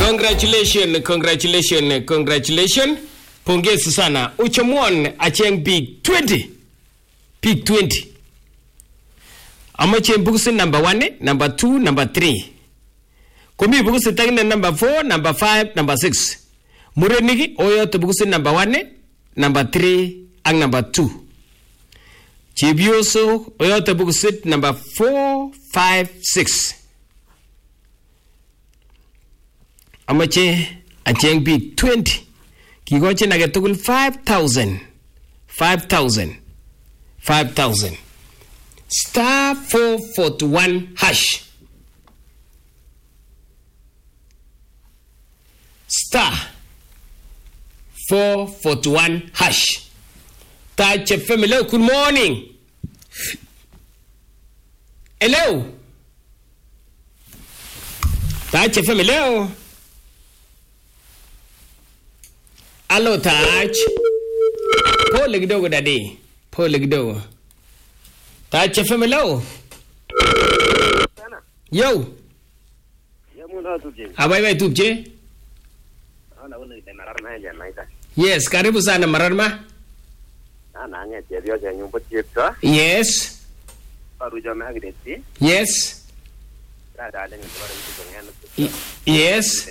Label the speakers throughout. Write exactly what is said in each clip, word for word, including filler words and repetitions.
Speaker 1: Congratulations, congratulations, congratulations. Pongezi sana. Uchamwon acheng big twenty. Big twenty. Amache bukusin number one, number two, number three. Kumi bukusin tagine number four, number five, number six. Mureniki oyote bukusin number one, number three, and number two. Chibioso oyote bukusin number four, five, six. Amache acheng big twenty. Kigoche nagetugul five thousand. five thousand. five thousand. Star four forty-one hash. Star four forty-one hash. Touch F M. Hello, good morning. Hello. Touch F M. Hello. Hello, Touch. Pole kidogo dadi. Pole kidogo. Touch F M. Hello. Yo. Abai bai tupje. Yes, karibu sana Mararma. Yes. Yes. Yes.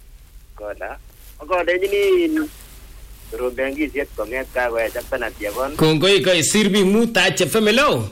Speaker 1: Kongoi koi sirbi mu Touch F M. Hello.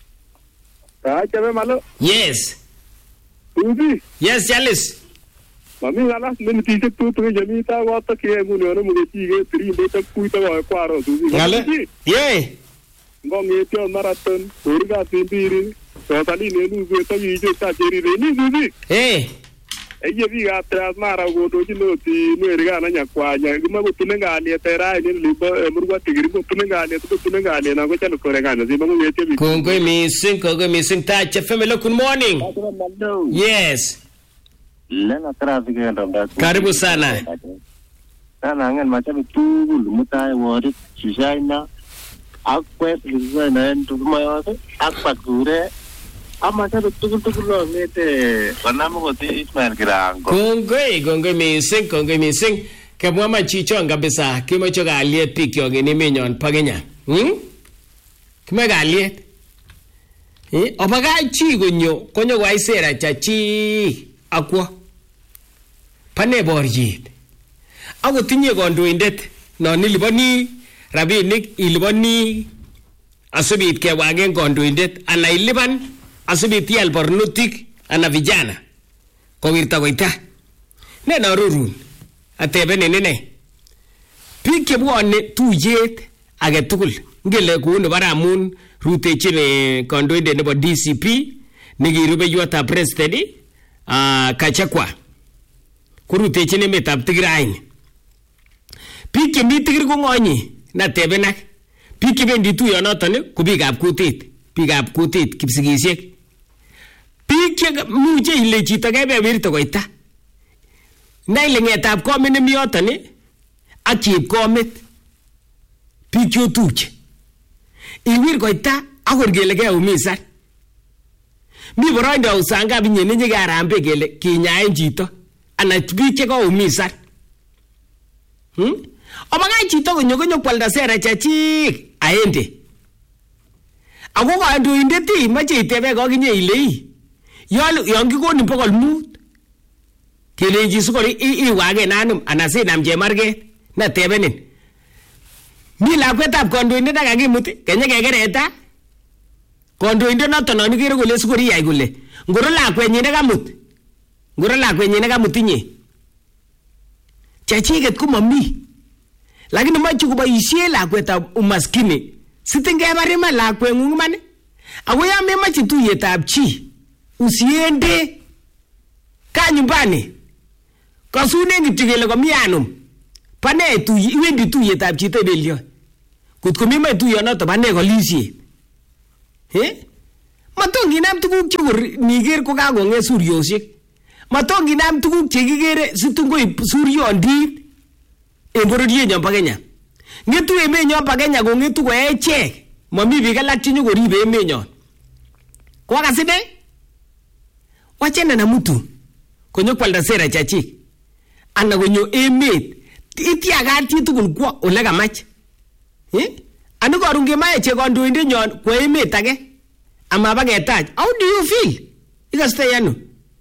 Speaker 2: Touch F M. Hello.
Speaker 1: Yes.
Speaker 2: Ubi.
Speaker 1: Yes, Charles.
Speaker 2: Mami gala minti se tu tu jamita wata ke muno no muge tige tri beta kuita wa kwaro ubi.
Speaker 1: Ngale. Ye.
Speaker 2: Ngonge tio marathon urga timbiri. So tali ne nu ge ta yi je ta jeri re ni ubi.
Speaker 1: Eh.
Speaker 2: Eye vi ga tra mara go do ji no ti no erga na nya kwa nya guma go tunenga ni tera ni libo murwa tigiri go tunenga ni to tunenga ni na go chalo korenga na zibangu yete bi.
Speaker 1: Kongoi missing, kongoi missing Touch F M. Hello, good morning. Yes.
Speaker 2: Lena traffic ndo.
Speaker 1: Karibu sana.
Speaker 2: Sana ngan macam tu lumutai wari sisaina akwe lizana ndu mayo akpa gure ama cha tu tu lo mete wanamo gote Ismail Kirango.
Speaker 1: Kongoi, kongoi missing, kongoi missing. Kemwa machicho ngabisa kimocho ga aliet pikyo gini minyon pagenya. Hmm? Kime ga aliet. Eh, obaga chi gonyo, konyo wa isera cha chi akwa. Pane borjit. Ako tinye kondoindet no niliboni rabinik iliboni asubit kewagen kondoindet ana iliban asubit ial barnutik ana vijana kowirta koita. Ne narurun atebene nene. Biik chebwone tuyet age tugul ngele kuune baramun rutechine kondoindet nebo D C P nikirube yuata president uh, Kachakwa kurutechine metab Tigray. Biik chemi Tigray kongonyi na tebenak. Biik chebendi tuyonoton ko biikab kutit, biikab kutit kipsigisiek. Biik che muche ile chito kebewirte koita. Na ile ngetab komit nemi yoton ak chepkomit. Biik chotuche. Iwir koita akor kele keumisan. Mi boroindo usanga binye ninyi karambe kele kinyaen chito ana biik che kaumisan. Hmm? Obaga chito konyo konyo kwalda sera chachik aende. Ako kandoindet imache itebe kokinye ile ii. Yon kikonin bokol mut. Kelenji sukori iwagen anum ana sinam chemarget na tebenin. Mi lakwetab kandoindet akakimut kenye kekereta. Kandoindet noton non ikere kole sukori iyai kole ngoro lakwenyi nekamut. Ngoro lakwenyi nekamut inye. Chachiket ko mami. Lakini machu kuboisie lakwetab umaskini. Sitin kebar iman lakweng'ung iman. Ako ya memache tuyetab chi. Usiende ka nyumbani. Kasune kityo kele komi anum. Pane tuye iwendi tuyetab chito ibelio. Kutko memache tuyonoto pane kolisiet. Eh? Matonginam tuguk che niger ko kakong'e suryosiek. Matonginam tuguk che kikere situn koib suryondit. En bororienyon bo Kenya. Ngetu emenyon bo Kenya ko ngetu ko echek. Mami biik alak che nyokoribe emenyon. Kwa kaside? Wachana na mtu konyo kwalda sera chachik. ana konyo emet itiagat chi tugul kwo ole kamach. Eh? Anu korun kemache che kandoindet nyon kwa emet age ama baketach. How do you feel? Ikaste yano?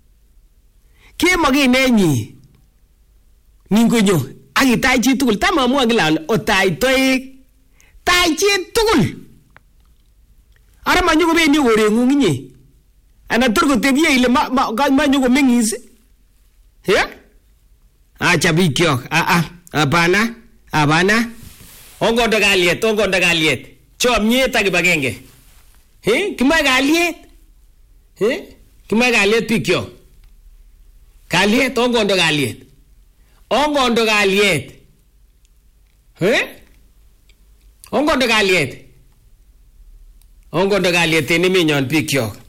Speaker 1: Kemo kinenyi ningonyo akitach chi tugul tamamwa kila otai toek tai chi tugul. Ara manyo ko bendi korengung inye. Ana tur kotebie ile ma manyo ko mengis. Yeah? Acha bikyok. Ah ah. Abana. Abana. Ongondo kaliet, ongondo kaliet. Chomnyet ak kibagenge. Eh? Kimae kaliet. Eh? Kimae kaliet bikyok. Kaliet, ongondo kaliet. Ongondo kaliet. Eh? Ongondo kaliet. Ongondo kaliet en emenyon bikyok.